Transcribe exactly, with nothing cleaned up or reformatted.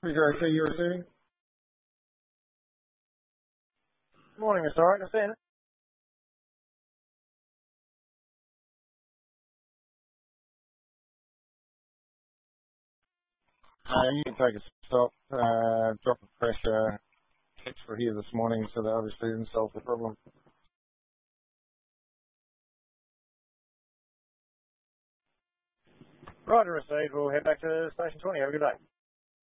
Zero two, you're receiving. Morning, Mister Wright. That's in. Uh, you can take a stop, uh, drop of pressure, checks for here this morning, so they obviously didn't solve the problem. Right, received. We'll head back to station twenty. Have a good day.